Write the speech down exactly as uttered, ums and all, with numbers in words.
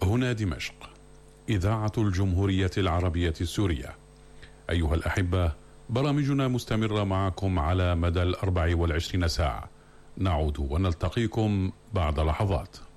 هنا دمشق، إذاعة الجمهورية العربية السورية. أيها الأحبة، برامجنا مستمرة معكم على مدى الأربع والعشرين ساعة. نعود ونلتقيكم بعد لحظات.